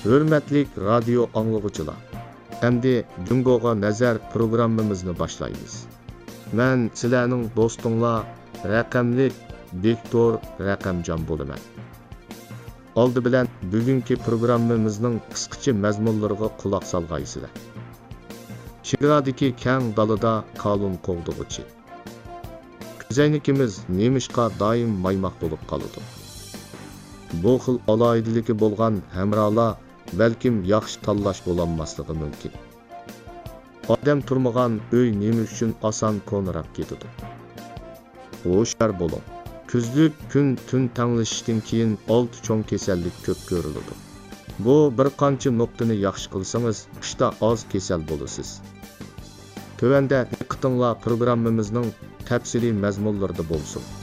Hürmetlik radyo anlıqçılar. Endi Jungoga nazar programmamizni boshlaymiz. Men sizlarning do'stinglar raqamli Viktor Raqamjon bo'laman. Oldi bilan bugungi programmamizning qisqacha mazmunlariga quloq solgaysizlar. Chegaradagi keng dalada qalun qo'g'dug'ichi. Kuzaynikimiz nemishqa doim maymoq bo'lib qoladi. Bu xil aloyidligi bo'lgan hamrolar balkim yaxshi tanlash bo'lolmasligi mumkin. Odam turmagan uy nima uchun oson qo'nirab ketadi. Ho'shar bo'ling. Kuzlik kun tun tanglashishdan keyin 6 cho'ng kasallik ko'p ko'riladi. Bu bir qancha nuqtani yaxshi qilsangiz, qishda oz kasal bo'lasiz. Tövəndə diqqətinizlər proqramımızın təfsili məzmunlarında bolsun.